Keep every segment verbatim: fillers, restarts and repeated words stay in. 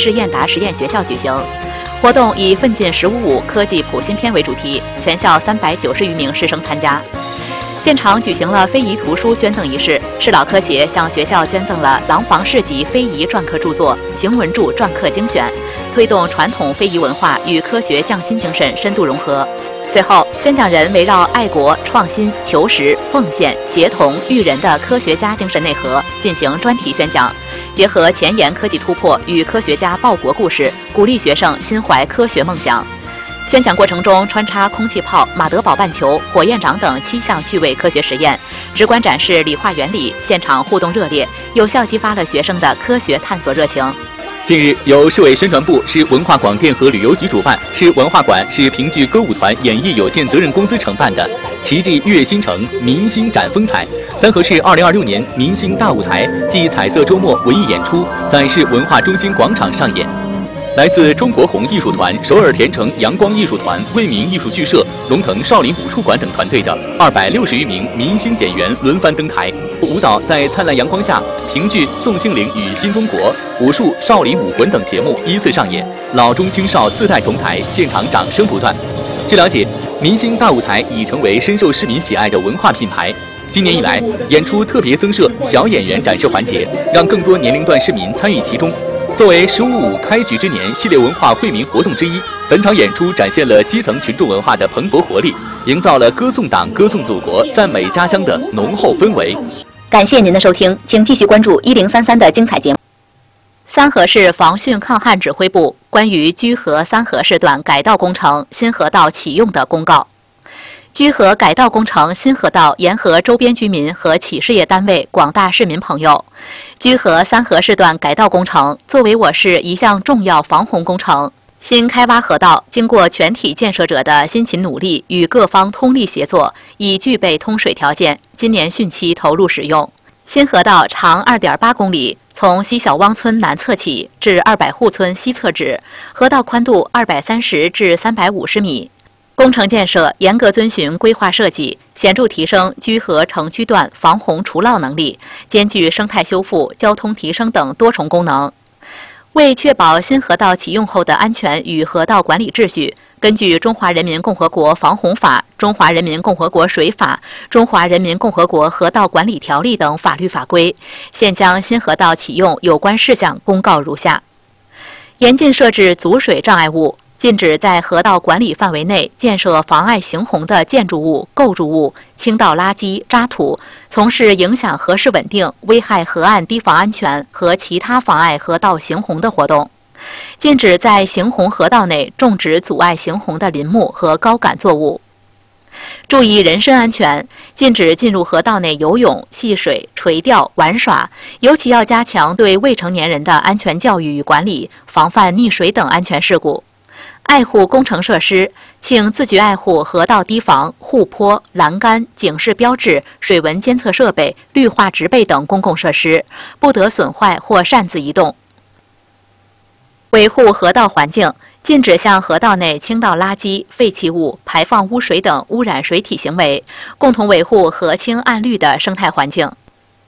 市燕达实验学校举行。活动以奋进十五五科技普新篇为主题，全校三百九十余名师生参加。现场举行了非遗图书捐赠仪式，市老科协向学校捐赠了廊坊市级非遗篆刻著作《邢文柱篆刻精选》，推动传统非遗文化与科学匠心精神深度融合。随后，宣讲人围绕爱国、创新、求实、奉献、协同、育人的科学家精神内核进行专题宣讲，结合前沿科技突破与科学家报国故事，鼓励学生心怀科学梦想。宣讲过程中穿插空气炮、马德堡半球、火焰掌等七项趣味科学实验，直观展示理化原理，现场互动热烈，有效激发了学生的科学探索热情。 近日，由市委宣传部、市文化广电和旅游局主办，市文化馆、市评剧歌舞团演艺有限责任公司承办的“奇迹跃新城，明星展风采”三河市二零二六年明星大舞台暨彩色周末文艺演出在市文化中心广场上演。来自中国红艺术团、首尔田城阳光艺术团、为民艺术剧社、龙腾少林武术馆等团队的二百六十余名明星演员轮番登台，舞蹈在灿烂阳光下，评剧《宋庆龄与新中国》、武术少林武魂等节目依次上演，老中青少四代同台，现场掌声不断。据了解，明星大舞台已成为深受市民喜爱的文化品牌。今年以来，演出特别增设小演员展示环节，让更多年龄段市民参与其中。作为“十五五”开局之年系列文化惠民活动之一，本场演出展现了基层群众文化的蓬勃活力，营造了歌颂党、歌颂祖国、赞美家乡的浓厚氛围。 感谢您的收听，请继续关注一零三三的精彩节目。三河市防汛抗旱指挥部关于居河三河市段改道工程新河道启用的公告。居河改道工程新河道沿河周边居民和企事业单位、广大市民朋友，居河三河市段改道工程作为我市一项重要防洪工程，新开挖河道经过全体建设者的辛勤努力与各方通力协作，已具备通水条件，今年汛期投入使用。新河道长 二点八公里，从西小汪村南侧起至二百户村西侧止，河道宽度二百三十至三百五十米。工程建设严格遵循规划设计，显著提升居河城区段防洪除涝能力，兼具生态修复、交通提升等多重功能。为确保新河道启用后的安全与河道管理秩序，根据《中华人民共和国防洪法》、《中华人民共和国水法》、《中华人民共和国河道管理条例》等法律法规，现将新河道启用有关事项公告如下：严禁设置阻水障碍物，禁止在河道管理范围内建设妨碍行洪的建筑物、构筑物、倾倒垃圾、渣土，从事影响河势稳定、危害河岸堤防安全和其他妨碍河道行洪的活动。禁止在行洪河道内种植阻碍行洪的林木和高杆作物。注意人身安全，禁止进入河道内游泳、戏水、垂钓、玩耍，尤其要加强对未成年人的安全教育与管理，防范溺水等安全事故。爱护工程设施，请自觉爱护河道堤防、护坡、栏杆、警示标志、水文监测设备、绿化植被等公共设施，不得损坏或擅自移动。维护河道环境，禁止向河道内倾倒垃圾、废弃物、排放污水等污染水体行为，共同维护河清岸绿的生态环境。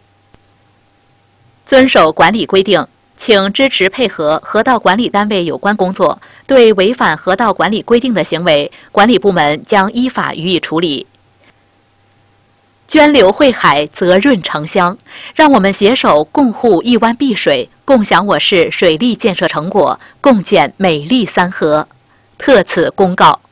遵守管理规定，请支持配合河道管理单位有关工作，对违反河道管理规定的行为，管理部门将依法予以处理。涓流汇海，泽润城乡，让我们携手共护一湾碧水，共享我市水利建设成果，共建美丽三河。特此公告。